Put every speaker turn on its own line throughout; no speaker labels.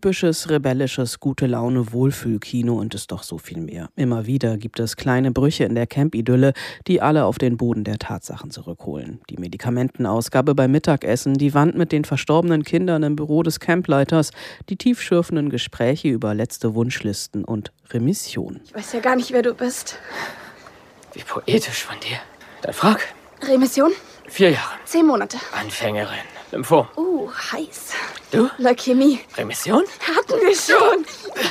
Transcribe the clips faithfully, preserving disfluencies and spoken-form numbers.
Typisches, rebellisches, Gute-Laune-Wohlfühl-Kino und ist doch so viel mehr. Immer wieder gibt es kleine Brüche in der Camp-Idylle, die alle auf den Boden der Tatsachen zurückholen. Die Medikamentenausgabe beim Mittagessen, die Wand mit den verstorbenen Kindern im Büro des Campleiters, die tiefschürfenden Gespräche über letzte Wunschlisten und Remission.
Ich weiß ja gar nicht, wer du bist.
Wie poetisch von dir. Dann frag.
Remission?
Vier Jahre.
Zehn Monate.
Anfängerin. Lymphom.
Uh, heiß.
Du?
Leukämie.
Remission?
Hatten wir schon.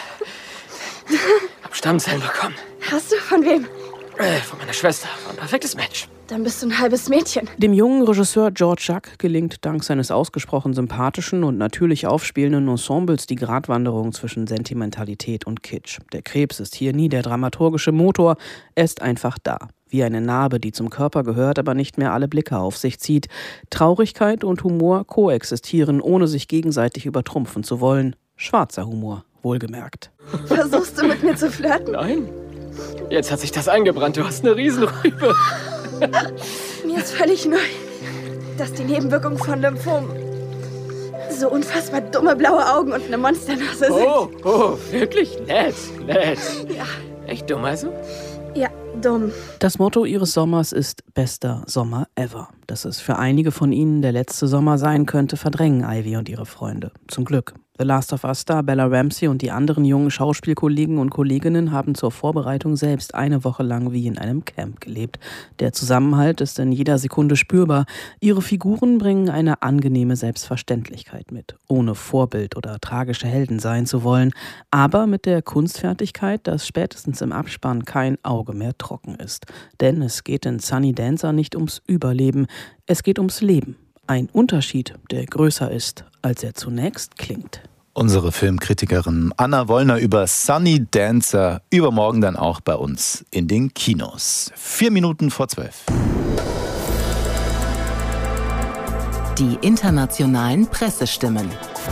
Hab Stammzellen bekommen.
Hast du? Von wem?
Äh, von meiner Schwester. War ein perfektes Match.
Dann bist du ein halbes Mädchen.
Dem jungen Regisseur George Jacques gelingt dank seines ausgesprochen sympathischen und natürlich aufspielenden Ensembles die Gratwanderung zwischen Sentimentalität und Kitsch. Der Krebs ist hier nie der dramaturgische Motor, er ist einfach da. Wie eine Narbe, die zum Körper gehört, aber nicht mehr alle Blicke auf sich zieht. Traurigkeit und Humor koexistieren, ohne sich gegenseitig übertrumpfen zu wollen. Schwarzer Humor, wohlgemerkt.
Versuchst du mit mir zu flirten?
Nein. Jetzt hat sich das eingebrannt. Du hast eine Riesenrübe.
Mir ist völlig neu, dass die Nebenwirkungen von Lymphom so unfassbar dumme blaue Augen und eine Monsternase sind.
Oh, oh, wirklich nett, nett.
Ja.
Echt dumm also?
Ja, dumm.
Das Motto ihres Sommers ist bester Sommer ever. Dass es für einige von ihnen der letzte Sommer sein könnte, verdrängen Ivy und ihre Freunde. Zum Glück. The Last of Us-Star Bella Ramsey und die anderen jungen Schauspielkollegen und Kolleginnen haben zur Vorbereitung selbst eine Woche lang wie in einem Camp gelebt. Der Zusammenhalt ist in jeder Sekunde spürbar. Ihre Figuren bringen eine angenehme Selbstverständlichkeit mit, ohne Vorbild oder tragische Helden sein zu wollen, aber mit der Kunstfertigkeit, dass spätestens im Abspann kein Auge mehr trocken ist. Denn es geht in Sunny Dancer nicht ums Überleben, es geht ums Leben. Ein Unterschied, der größer ist, als er zunächst klingt.
Unsere Filmkritikerin Anna Wollner über Sunny Dancer, übermorgen dann auch bei uns in den Kinos. Vier Minuten vor zwölf.
Die internationalen Pressestimmen.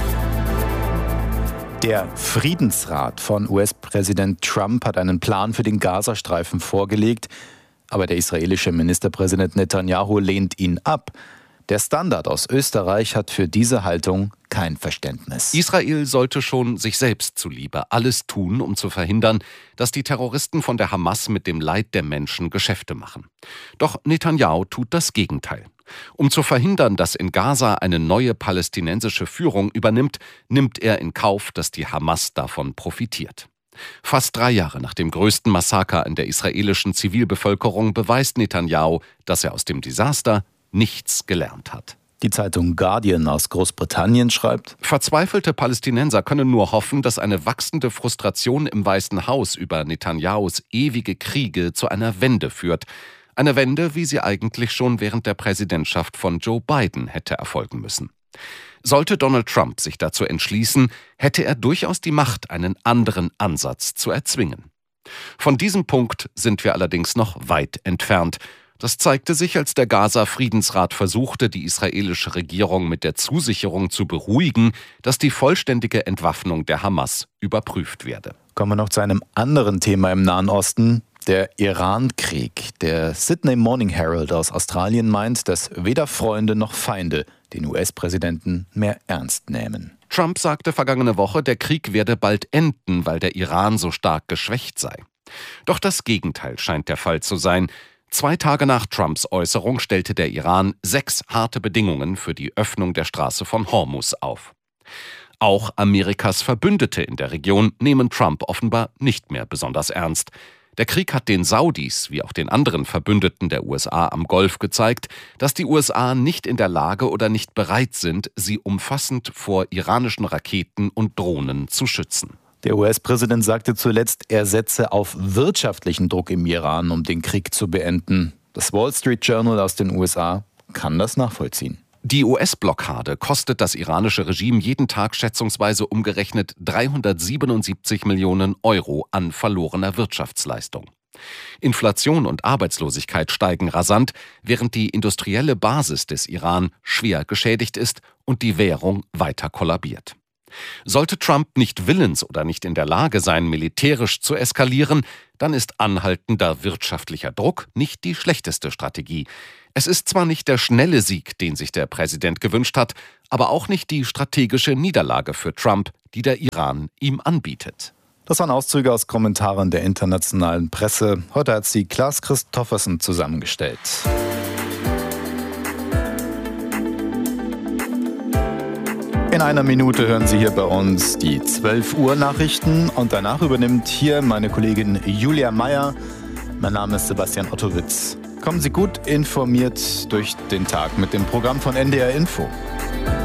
Der Friedensrat von U S-Präsident Trump hat einen Plan für den Gazastreifen vorgelegt, aber der israelische Ministerpräsident Netanyahu lehnt ihn ab. Der Standard aus Österreich hat für diese Haltung kein Verständnis.
Israel sollte schon sich selbst zuliebe alles tun, um zu verhindern, dass die Terroristen von der Hamas mit dem Leid der Menschen Geschäfte machen. Doch Netanyahu tut das Gegenteil. Um zu verhindern, dass in Gaza eine neue palästinensische Führung übernimmt, nimmt er in Kauf, dass die Hamas davon profitiert. Fast drei Jahre nach dem größten Massaker an der israelischen Zivilbevölkerung beweist Netanyahu, dass er aus dem Desaster nichts gelernt hat.
Die Zeitung Guardian aus Großbritannien schreibt:
Verzweifelte Palästinenser können nur hoffen, dass eine wachsende Frustration im Weißen Haus über Netanyahus ewige Kriege zu einer Wende führt. Eine Wende, wie sie eigentlich schon während der Präsidentschaft von Joe Biden hätte erfolgen müssen. Sollte Donald Trump sich dazu entschließen, hätte er durchaus die Macht, einen anderen Ansatz zu erzwingen. Von diesem Punkt sind wir allerdings noch weit entfernt. Das zeigte sich, als der Gaza-Friedensrat versuchte, die israelische Regierung mit der Zusicherung zu beruhigen, dass die vollständige Entwaffnung der Hamas überprüft werde.
Kommen wir noch zu einem anderen Thema im Nahen Osten, der Iran-Krieg. Der Sydney Morning Herald aus Australien meint, dass weder Freunde noch Feinde den U S-Präsidenten mehr ernst nehmen.
Trump sagte vergangene Woche, der Krieg werde bald enden, weil der Iran so stark geschwächt sei. Doch das Gegenteil scheint der Fall zu sein. Zwei Tage nach Trumps Äußerung stellte der Iran sechs harte Bedingungen für die Öffnung der Straße von Hormuz auf. Auch Amerikas Verbündete in der Region nehmen Trump offenbar nicht mehr besonders ernst. Der Krieg hat den Saudis, wie auch den anderen Verbündeten der U S A am Golf gezeigt, dass die U S A nicht in der Lage oder nicht bereit sind, sie umfassend vor iranischen Raketen und Drohnen zu schützen.
Der U S-Präsident sagte zuletzt, er setze auf wirtschaftlichen Druck im Iran, um den Krieg zu beenden. Das Wall Street Journal aus den U S A kann das nachvollziehen.
Die U S-Blockade kostet das iranische Regime jeden Tag schätzungsweise umgerechnet dreihundertsiebenundsiebzig Millionen Euro an verlorener Wirtschaftsleistung. Inflation und Arbeitslosigkeit steigen rasant, während die industrielle Basis des Iran schwer geschädigt ist und die Währung weiter kollabiert. Sollte Trump nicht willens oder nicht in der Lage sein, militärisch zu eskalieren, dann ist anhaltender wirtschaftlicher Druck nicht die schlechteste Strategie. Es ist zwar nicht der schnelle Sieg, den sich der Präsident gewünscht hat, aber auch nicht die strategische Niederlage für Trump, die der Iran ihm anbietet.
Das waren Auszüge aus Kommentaren der internationalen Presse. Heute hat sie Klaas Christoffersen zusammengestellt. In einer Minute hören Sie hier bei uns die zwölf Uhr Nachrichten und danach übernimmt hier meine Kollegin Julia Meyer. Mein Name ist Sebastian Ottowitz. Kommen Sie gut informiert durch den Tag mit dem Programm von N D R Info.